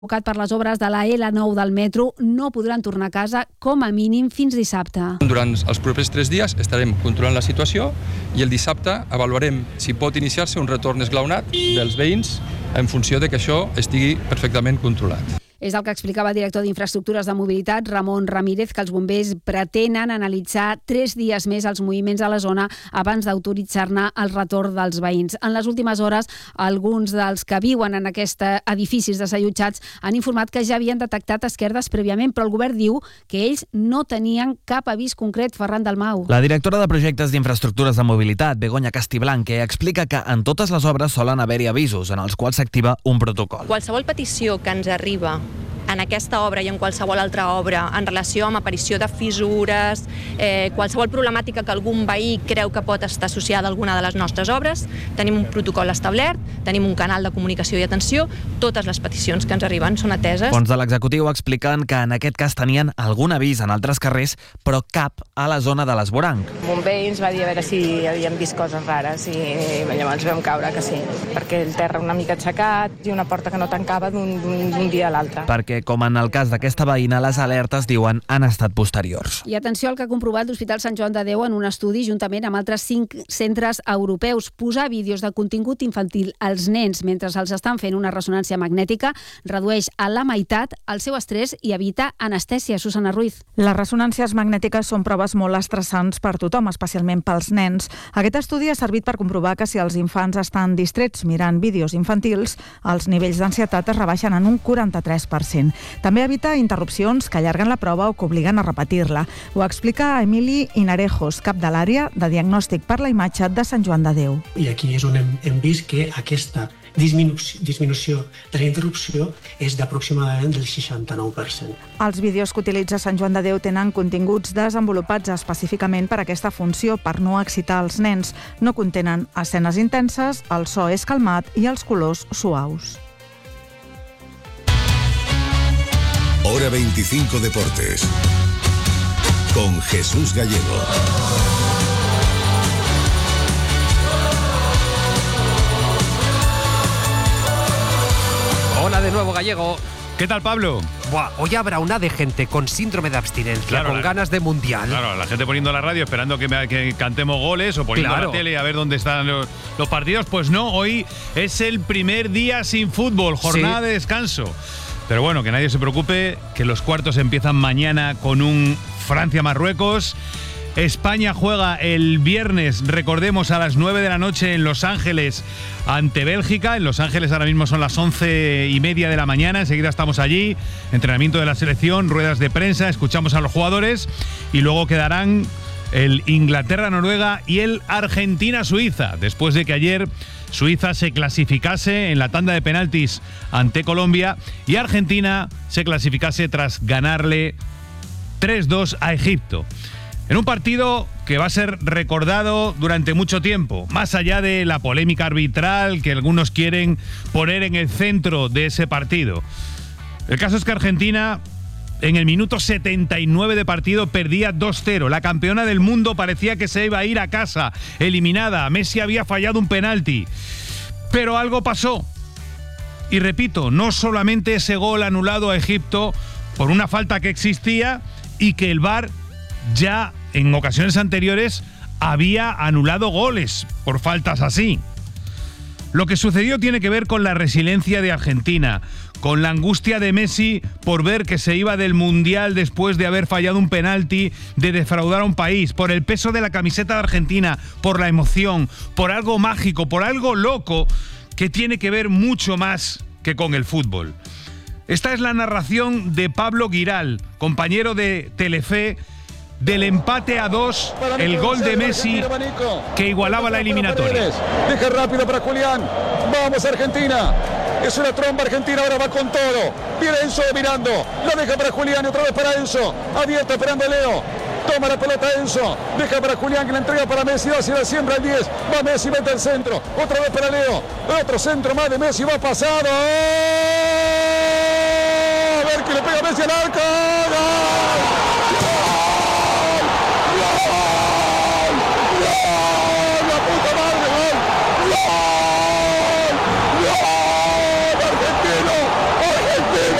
Convocat per les obres de la L9 del metro, no podran tornar a casa com a mínim fins dissabte. Durant els propers 3 dies estarem controlant la situació i el dissabte avaluarem si pot iniciar-se un retorn esglaonat dels veïns en funció de que això estigui perfectament controlat. És el que explicava el director d'Infraestructures de Mobilitat, Ramon Ramírez, que els bombers pretenen analitzar 3 dies més els moviments a la zona abans d'autoritzar-ne el retorn dels veïns. En les últimes hores, alguns dels que viuen en aquests edificis desallotjats han informat que ja havien detectat esquerdes prèviament, però el govern diu que ells no tenien cap avís concret. Ferran Dalmau. La directora de projectes d'infraestructures de mobilitat, Begoña Castiblanque, explica que en totes les obres solen haver-hi avisos en els quals s'activa un protocol. Qualsevol petició que ens arriba en aquesta obra i en qualsevol altra obra en relació amb aparició de fissures, qualsevol problemàtica que algun veí creu que pot estar associada a alguna de les nostres obres, tenim un protocol establert, tenim un canal de comunicació i atenció, totes les peticions que ens arriben són ateses. Fons de l'executiu expliquen que en aquest cas tenien algun avís en altres carrers, però cap a la zona de l'Esvoranc. Un veí ens va dir a veure si havíem vist coses rares i llavors vam caure que sí, perquè el terra una mica aixecat i una porta que no tancava d'un dia a l'altre. Perquè, com en el cas d'aquesta veïna, les alertes, diuen, han estat posteriors. I atenció al que ha comprovat l'Hospital Sant Joan de Déu en un estudi juntament amb altres 5 centres europeus. Posar vídeos de contingut infantil als nens mentre els estan fent una ressonància magnètica redueix a la meitat el seu estrès i evita anestèsia. Susana Ruiz. Les ressonàncies magnètiques són proves molt estressants per tothom, especialment pels nens. Aquest estudi ha servit per comprovar que si els infants estan distrets mirant vídeos infantils, els nivells d'ansietat es rebaixen en un 43%. També evita interrupcions que allarguen la prova o que obliguen a repetir-la. Ho explica Emili Inarejos, cap de l'àrea de diagnòstic per la imatge de Sant Joan de Déu. I aquí és on hem vist que aquesta disminució de la interrupció és d'aproximadament del 69%. Els vídeos que utilitza Sant Joan de Déu tenen continguts desenvolupats específicament per aquesta funció, per no excitar els nens. No contenen escenes intenses, el so és calmat i els colors suaus. Hora 25 Deportes con Jesús Gallego. Hola de nuevo, Gallego. ¿Qué tal, Pablo? Buah, hoy habrá una de gente con síndrome de abstinencia, claro, con ganas de mundial. Claro, la gente poniendo la radio esperando que cantemos goles o poniendo la tele a ver dónde están los partidos. Pues no, hoy es el primer día sin fútbol, jornada de descanso. Pero bueno, que nadie se preocupe, que los cuartos empiezan mañana con un Francia-Marruecos. España juega el viernes, recordemos, a las 9 de la noche en Los Ángeles ante Bélgica. En Los Ángeles ahora mismo son las 11:30 de la mañana. Enseguida estamos allí. Entrenamiento de la selección, ruedas de prensa, escuchamos a los jugadores y luego quedarán el Inglaterra-Noruega y el Argentina-Suiza, después de que ayer Suiza se clasificase en la tanda de penaltis ante Colombia y Argentina se clasificase tras ganarle 3-2 a Egipto. En un partido que va a ser recordado durante mucho tiempo, más allá de la polémica arbitral que algunos quieren poner en el centro de ese partido. El caso es que Argentina, en el minuto 79 de partido, perdía 2-0. La campeona del mundo parecía que se iba a ir a casa, eliminada. Messi había fallado un penalti. Pero algo pasó. Y repito, no solamente ese gol anulado a Egipto por una falta que existía y que el VAR ya en ocasiones anteriores había anulado goles por faltas así. Lo que sucedió tiene que ver con la resiliencia de Argentina, con la angustia de Messi por ver que se iba del Mundial después de haber fallado un penalti, de defraudar a un país, por el peso de la camiseta de Argentina, por la emoción, por algo mágico, por algo loco que tiene que ver mucho más que con el fútbol. Esta es la narración de Pablo Giral, compañero de Telefe, del empate a 2, el gol de Messi que igualaba la eliminatoria. Deja rápido para Julián. Vamos, Argentina. Es una tromba Argentina, ahora va con todo. Viene Enzo mirando. Lo deja para Julián y otra vez para Enzo. Abierto esperando a Leo. Toma la pelota Enzo. Deja para Julián que la entrega para Messi. Va hacia la siembra el 10. Va Messi, mete el centro. Otra vez para Leo. Otro centro más de Messi. Va pasado. A ver que le pega Messi al arco. ¡Gol!